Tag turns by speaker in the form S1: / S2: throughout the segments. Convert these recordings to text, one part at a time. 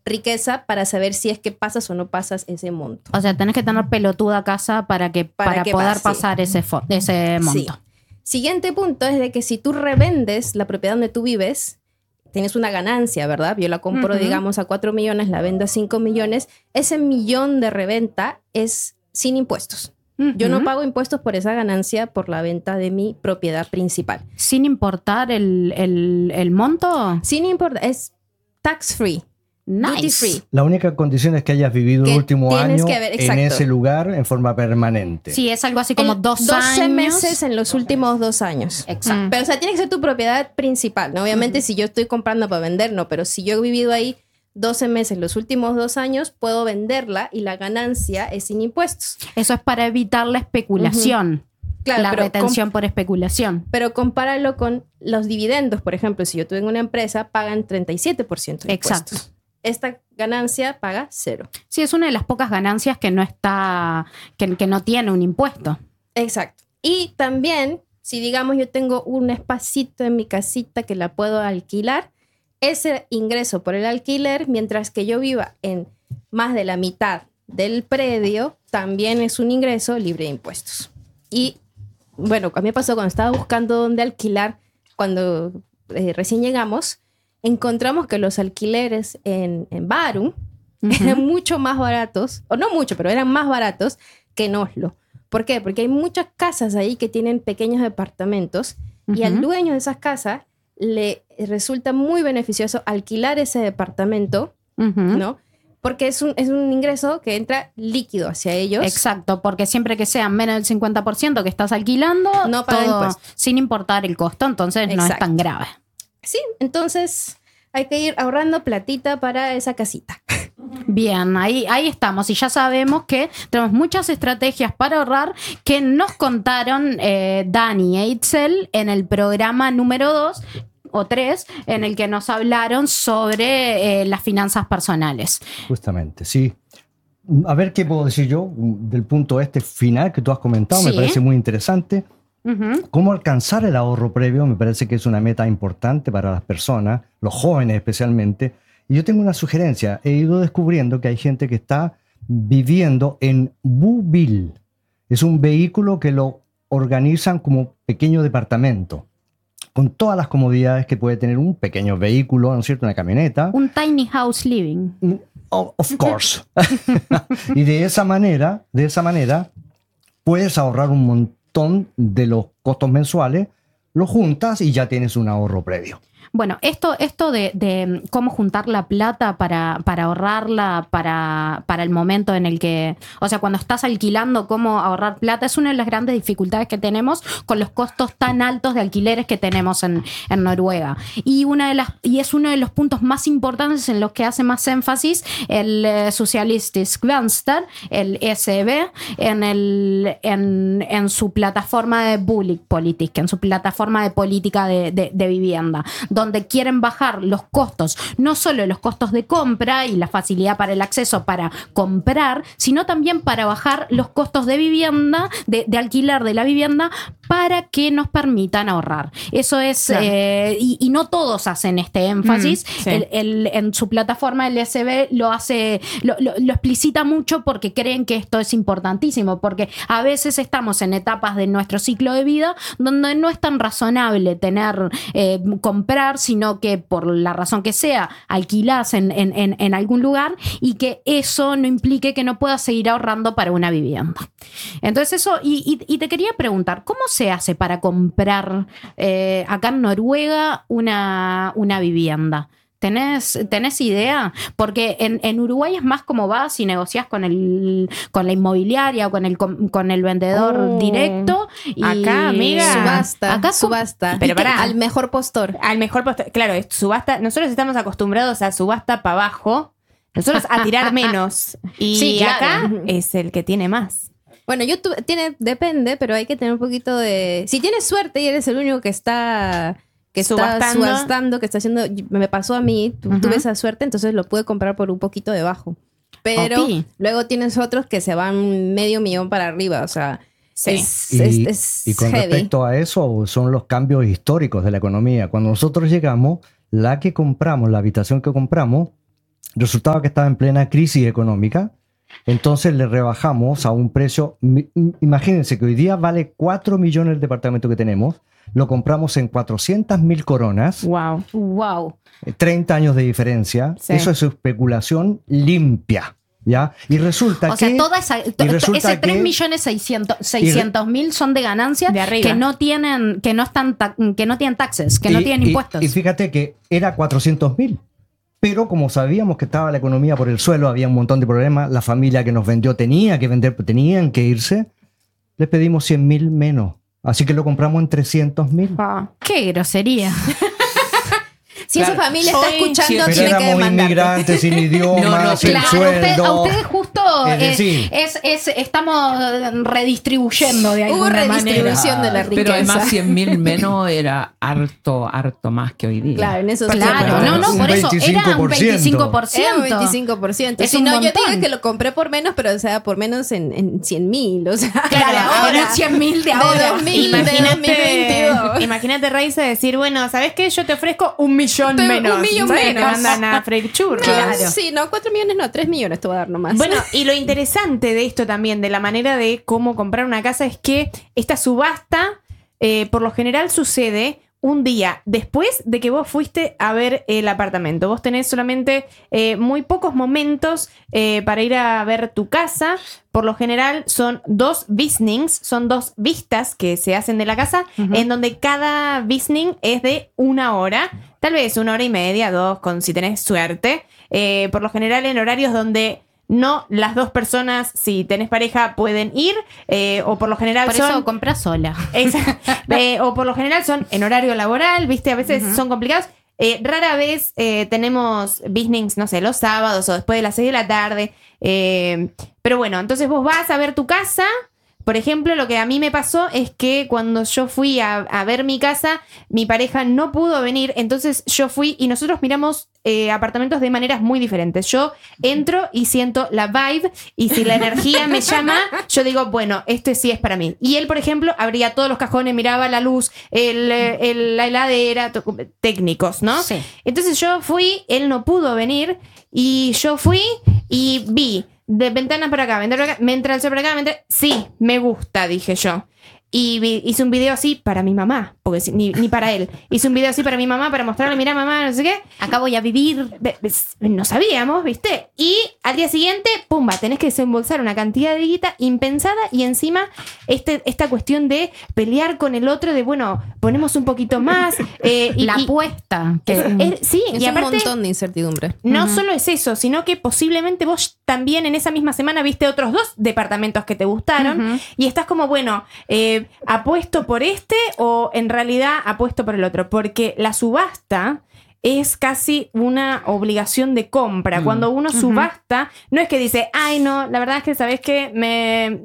S1: riqueza para saber si es que pasas o no pasas ese monto.
S2: O sea, tenés que tener pelotuda casa para poder pasar ese monto.
S1: Sí. Siguiente punto es de que si tú revendes la propiedad donde tú vives, tienes una ganancia, ¿verdad? Yo la compro, digamos, a 4 millones, la vendo a 5 millones. Ese millón de reventa es sin impuestos. Yo no pago impuestos por esa ganancia por la venta de mi propiedad principal.
S2: ¿Sin importar el monto?
S1: Sin importar, es tax free.
S2: Nice.
S1: Duty free.
S3: La única condición es que hayas vivido el último año en ese lugar en forma permanente.
S2: Sí, es algo así como 12
S1: 12 meses en los últimos 2 años.
S2: Exacto.
S1: Pero, o sea, tiene que ser tu propiedad principal, ¿no? Obviamente, si yo estoy comprando para vender, no. Pero si yo he vivido ahí 12 meses los últimos 2 años, puedo venderla y la ganancia es sin impuestos.
S2: Eso es para evitar la especulación. Claro, la retención por especulación.
S1: Pero compáralo con los dividendos, por ejemplo. Si yo tuve una empresa, pagan 37% de
S2: Exacto.
S1: impuestos. Esta ganancia paga 0.
S2: Sí, es una de las pocas ganancias que no tiene un impuesto.
S1: Exacto. Y también, si digamos yo tengo un espacito en mi casita que la puedo alquilar, ese ingreso por el alquiler, mientras que yo viva en más de la mitad del predio, también es un ingreso libre de impuestos. Y bueno, a mí me pasó cuando estaba buscando dónde alquilar, cuando recién llegamos, encontramos que los alquileres en Barum eran mucho más baratos, o no mucho, pero eran más baratos que en Oslo. ¿Por qué? Porque hay muchas casas ahí que tienen pequeños departamentos y al dueño de esas casas le resulta muy beneficioso alquilar ese departamento, ¿no? Porque es un ingreso que entra líquido hacia ellos.
S2: Exacto, porque siempre que sea menos del 50% que estás alquilando,
S1: no paga impuestos.
S2: Sin importar el costo, entonces no es tan grave.
S1: Sí, entonces hay que ir ahorrando platita para esa casita.
S2: Bien, ahí estamos. Y ya sabemos que tenemos muchas estrategias para ahorrar que nos contaron Dani e Itzel en el programa número 2 o 3, en el que nos hablaron sobre las finanzas personales.
S3: Justamente, sí. A ver qué puedo decir yo del punto final que tú has comentado. Sí. Me parece muy interesante. Cómo alcanzar el ahorro previo me parece que es una meta importante para las personas, los jóvenes especialmente. Y yo tengo una sugerencia. He ido descubriendo que hay gente que está viviendo en Bubil. Es un vehículo que lo organizan como pequeño departamento, con todas las comodidades que puede tener un pequeño vehículo, ¿no es cierto? Una camioneta.
S2: Un tiny house living.
S3: Of course. Y de esa manera puedes ahorrar un montón de los costos mensuales, lo juntas y ya tienes un ahorro previo.
S2: Bueno, esto de cómo juntar la plata para ahorrarla para el momento en el que, o sea, cuando estás alquilando, cómo ahorrar plata, es una de las grandes dificultades que tenemos con los costos tan altos de alquileres que tenemos en Noruega. Y es uno de los puntos más importantes en los que hace más énfasis el Socialistisk Venstreparti, el SEB, en su plataforma de Boligpolitik, en su plataforma de política de vivienda, donde quieren bajar los costos, no solo los costos de compra y la facilidad para el acceso para comprar, sino también para bajar los costos de vivienda, de alquiler de la vivienda, para que nos permitan ahorrar. Eso es, claro. Y no todos hacen este énfasis. Sí. En su plataforma el SB lo explicita mucho porque creen que esto es importantísimo, porque a veces estamos en etapas de nuestro ciclo de vida donde no es tan razonable comprar, sino que por la razón que sea alquilás en algún lugar y que eso no implique que no puedas seguir ahorrando para una vivienda. Entonces eso, y te quería preguntar, ¿cómo se hace para comprar acá en Noruega una vivienda? ¿Tenés idea? Porque en Uruguay es más como vas y negociás con la inmobiliaria o con el vendedor directo. Y
S4: acá, amiga.
S1: Subasta.
S4: Pero
S1: al mejor postor.
S4: Al mejor postor. Claro, es subasta. Nosotros estamos acostumbrados a subasta para abajo. Nosotros a tirar menos. Y sí, claro. Acá es el que tiene más.
S1: Bueno, depende, pero hay que tener un poquito de... Si tienes suerte y eres el único que está subastando, que está haciendo... Me pasó a mí, tuve esa suerte, entonces lo pude comprar por un poquito debajo. Pero luego tienes otros que se van $500,000 para arriba, o sea...
S4: Sí.
S3: Y con heavy. Respecto a eso, son los cambios históricos de la economía. Cuando nosotros llegamos, la habitación que compramos, resultaba que estaba en plena crisis económica. Entonces le rebajamos a un precio. Imagínense que hoy día vale 4 millones el departamento que tenemos. Lo compramos en 400.000 coronas.
S4: Wow.
S2: Wow.
S3: 30 años de diferencia.
S4: Sí.
S3: Eso es especulación limpia. ¿Ya? Y resulta
S2: O sea,
S3: que...
S2: toda esa, ese 3.600.000 son de ganancias
S4: De arriba.
S2: que no tienen, que no tienen taxes, que no tienen impuestos.
S3: Y fíjate que era 400.000. Pero como sabíamos que estaba la economía por el suelo, había un montón de problemas, la familia que nos vendió tenía que vender, tenían que irse, les pedimos 100.000 menos. Así que lo compramos en 300.000.
S4: Ah.
S2: ¡Qué grosería!
S1: Si esa familia está escuchando,
S3: Pero
S1: tiene que
S3: éramos
S1: demandarte.
S3: inmigrantes, sin idioma, sin
S2: Claro,
S3: sueldo.
S2: a ustedes justo
S3: Es decir,
S2: estamos redistribuyendo de
S1: Hubo
S2: alguna manera.
S1: redistribución de la riqueza.
S5: Pero además 100.000 menos era harto más que hoy día.
S1: Claro, en esos
S2: Claro,
S1: tiempos.
S2: no,
S3: Un
S2: por eso era un
S3: 25%.
S1: Era un 25%.
S2: Es
S1: Si
S2: un
S1: no, yo
S2: montón.
S1: digo que lo compré por menos, pero o sea, por menos en 100.000. O sea,
S2: Claro, ahora 100.000 de ahora.
S1: 2000, de 2022.
S4: Imagínate, Raiza, decir, bueno, ¿sabes qué? Yo te ofrezco 1 millón menos.
S1: 1 millón
S4: ¿Sabes?
S1: menos.
S4: Te mandan a freír churros.
S1: Claro. Sí, no, 4 millones no, 3 millones te voy a dar nomás.
S4: Bueno, y lo interesante de esto también, de la manera de cómo comprar una casa, es que esta subasta, por lo general, sucede un día después de que vos fuiste a ver el apartamento. Vos tenés solamente muy pocos momentos para ir a ver tu casa. Por lo general son 2 visnings, son 2 vistas que se hacen de la casa, en donde cada visning es de 1 hora, tal vez 1 hora y media, 2, si tenés suerte. Por lo general en horarios donde no las 2 personas, si tenés pareja, pueden ir, o por lo general
S2: Por
S4: son...
S2: eso compras sola.
S4: o por lo general son en horario laboral, ¿viste? A veces son complicados. Rara vez tenemos business, no sé, los sábados o después de las 6 de la tarde. Pero bueno, entonces vos vas a ver tu casa. Por ejemplo, lo que a mí me pasó es que cuando yo fui a ver mi casa, mi pareja no pudo venir, entonces yo fui y nosotros miramos apartamentos de maneras muy diferentes. Yo entro y siento la vibe y si la energía me llama, yo digo, bueno, este sí es para mí. Y él, por ejemplo, abría todos los cajones, miraba la luz, la heladera, técnicos, ¿no?
S2: Sí.
S4: Entonces yo fui, él no pudo venir y yo fui y vi de ventanas por acá, me entra el sol por acá, sí, me gusta, dije yo. Y hice un video así para mi mamá, porque ni para él. Hice un video así para mi mamá, para mostrarle, mira mamá, no sé qué.
S2: Acá voy a vivir.
S4: No sabíamos, ¿viste? Y al día siguiente, pumba, tenés que desembolsar una cantidad de guita impensada y encima esta cuestión de pelear con el otro, de bueno, ponemos un poquito más.
S2: La apuesta.
S4: Sí,
S1: es
S4: y
S1: un
S4: aparte,
S1: montón de incertidumbre.
S4: no solo es eso, sino que posiblemente vos también en esa misma semana viste otros 2 departamentos que te gustaron y estás como, bueno, ¿apuesto por este o en realidad apuesto por el otro? Porque la subasta es casi una obligación de compra. Cuando uno subasta, no es que dice, ay, no, la verdad es que, ¿sabes qué? Me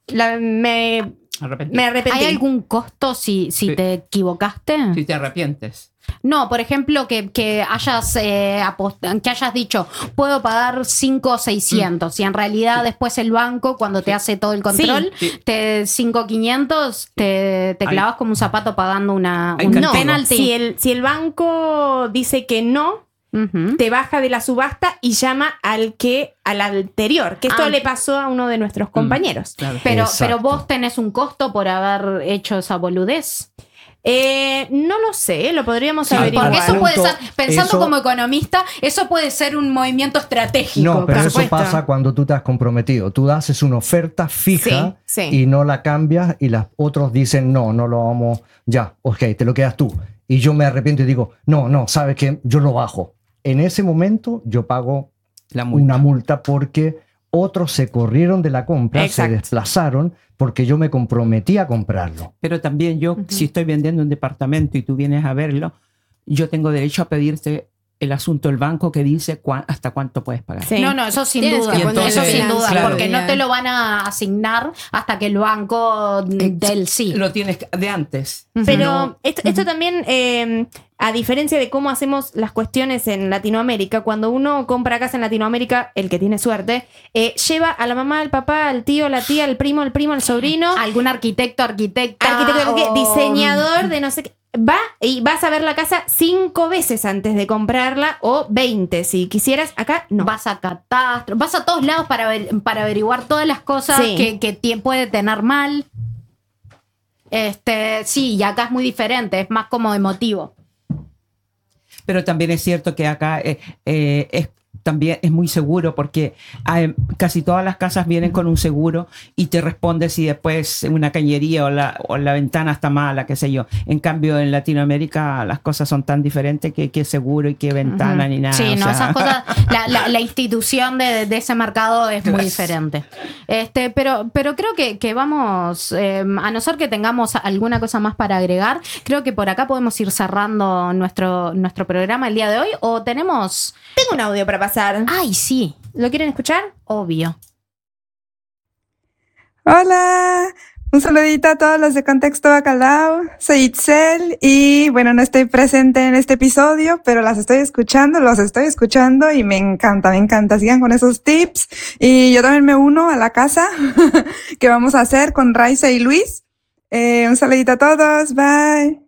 S4: arrepentí.
S2: ¿Hay algún costo si te equivocaste?
S5: Si te arrepientes.
S2: No, por ejemplo, que hayas dicho, puedo pagar 5.600 y en realidad después el banco, cuando te hace todo el control, te 5.500, te clavas como un zapato pagando un penalty.
S4: Si el banco dice que no, te baja de la subasta y llama al anterior, que esto le pasó a uno de nuestros compañeros.
S5: Claro.
S2: Pero vos tenés un costo por haber hecho esa boludez.
S4: No lo sé, lo podríamos averiguar.
S2: Porque eso puede ser, pensando
S3: eso-
S2: como economista, eso puede ser un movimiento estratégico.
S3: No, pero
S4: por
S3: eso
S4: supuesto.
S3: pasa cuando tú te has comprometido. Tú haces una oferta fija
S4: Sí.
S3: y no la cambias y los otros dicen, no lo vamos, ya, ok, te lo quedas tú. Y yo me arrepiento y digo, no, ¿sabes qué? Yo lo bajo. En ese momento yo pago
S5: La multa.
S3: una multa porque otros se corrieron de la compra,
S4: Exacto.
S3: se desplazaron porque yo me comprometí a comprarlo.
S5: Pero también yo, si estoy vendiendo un departamento y tú vienes a verlo, yo tengo derecho a pedirte el asunto del banco que dice hasta cuánto puedes pagar.
S4: Sí.
S2: No, eso sin
S1: Tienes
S2: duda.
S1: que
S5: poner
S2: Eso sin
S5: balance,
S2: duda,
S5: claro.
S2: porque no te lo van a asignar hasta que el banco del sí.
S5: Lo tienes de antes.
S4: Pero
S5: No,
S4: esto también, a diferencia de cómo hacemos las cuestiones en Latinoamérica, cuando uno compra casa en Latinoamérica, el que tiene suerte, lleva a la mamá, al papá, al tío, la tía, al primo, el sobrino,
S2: Algún arquitecta,
S4: arquitecto, diseñador de no sé qué. va y vas a ver la casa 5 veces antes de comprarla o 20 si quisieras. Acá no.
S2: Vas a catastro, vas a todos lados para averiguar todas las cosas
S4: Sí.
S2: que puede tener mal. Sí, y acá es muy diferente, es más como emotivo.
S5: Pero también es cierto que acá también es muy seguro porque casi todas las casas vienen con un seguro y te responde si después una cañería o la ventana está mala, qué sé yo. En cambio, en Latinoamérica las cosas son tan diferentes que qué seguro y qué ventana ni nada.
S2: Sí,
S5: o
S2: no,
S5: sea.
S2: esas cosas, la institución de ese mercado es muy diferente. Pero creo que vamos, a no ser que tengamos alguna cosa más para agregar, creo que por acá podemos ir cerrando nuestro programa el día de hoy, o tenemos...
S4: Tengo un audio para pasar.
S2: Ay, sí,
S4: ¿Lo quieren escuchar?
S2: obvio.
S6: Hola, un saludito a todos los de Contexto Bacalao. Soy Itzel y bueno, no estoy presente en este episodio, pero los estoy escuchando y me encanta. Sigan con esos tips y yo también me uno a la casa que vamos a hacer con Raiza y Luis. Un saludito a todos, bye.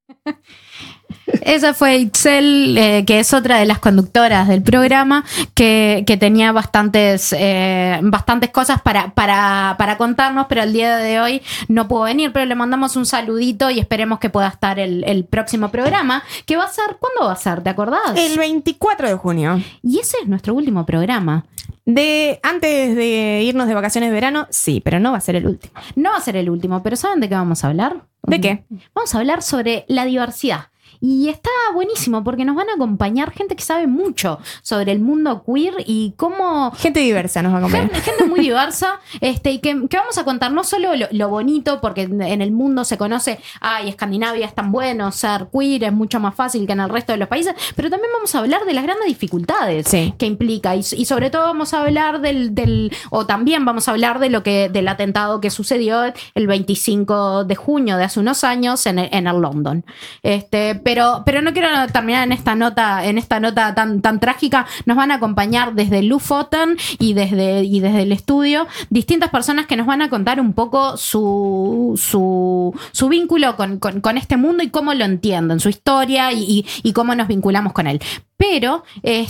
S2: Esa fue Itzel, que es otra de las conductoras del programa, que tenía bastantes cosas para contarnos, pero el día de hoy no pudo venir, pero le mandamos un saludito y esperemos que pueda estar el próximo programa, que va a ser, ¿cuándo va a ser? ¿Te acordás?
S4: El 24 de junio.
S2: Y ese es nuestro último programa.
S4: Antes de irnos de vacaciones de verano, sí, pero no va a ser el último.
S2: No va a ser el último, pero ¿saben de qué vamos a hablar?
S4: ¿De qué?
S2: Vamos a hablar sobre la diversidad. Y está buenísimo porque nos van a acompañar gente que sabe mucho sobre el mundo queer y cómo...
S4: Gente diversa nos va a acompañar.
S2: Gente muy diversa, y que vamos a contar no solo lo bonito, porque en el mundo se conoce, Escandinavia es tan bueno, ser queer es mucho más fácil que en el resto de los países, pero también vamos a hablar de las grandes dificultades que implica y sobre todo vamos a hablar también vamos a hablar del atentado que sucedió el 25 de junio de hace unos años en el London. Pero no quiero terminar en esta nota tan trágica. Nos van a acompañar desde Lofoten y desde el estudio distintas personas que nos van a contar un poco su vínculo con este mundo y cómo lo entienden, su historia y cómo nos vinculamos con él. Pero,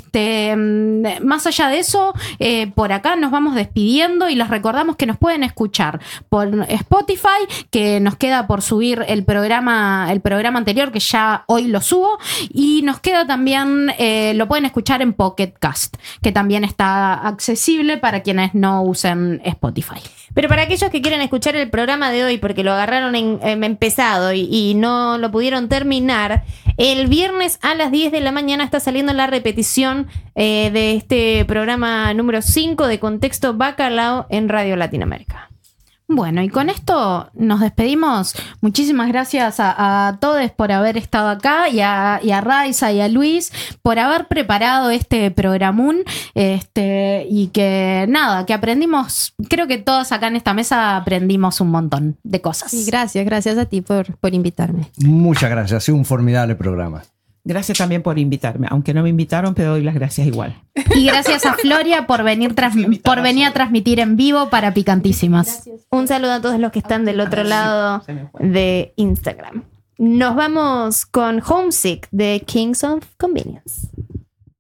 S2: más allá de eso, por acá nos vamos despidiendo y les recordamos que nos pueden escuchar por Spotify, que nos queda por subir el programa anterior, que ya hoy lo subo, y nos queda también, lo pueden escuchar en Pocket Cast, que también está accesible para quienes no usen Spotify.
S4: Pero para aquellos que quieren escuchar el programa de hoy porque lo agarraron empezado y no lo pudieron terminar, el viernes a las 10 de la mañana está saliendo la repetición de este programa número 5 de Contexto Bacalao en Radio Latinoamérica.
S2: Bueno, y con esto nos despedimos. Muchísimas gracias a todos por haber estado acá y a Raiza y a Luis por haber preparado este programón, y que aprendimos, creo que todos acá en esta mesa aprendimos un montón de cosas.
S1: Y gracias a ti por invitarme.
S3: Muchas gracias, ha sido un formidable programa.
S5: Gracias también por invitarme, aunque no me invitaron, pero doy las gracias igual.
S2: Y gracias a Floria por venir a transmitir en vivo para Picantísimas.
S4: Un saludo a todos los que están del otro lado de Instagram. Nos vamos con Homesick de Kings of Convenience.